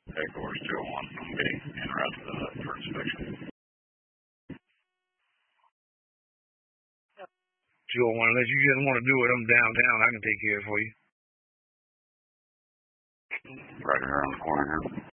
Headquarters 201. I'm being interrupted for inspection. 201, unless you just want to do it, I'm downtown. I can take care of it for you. Right around the corner here.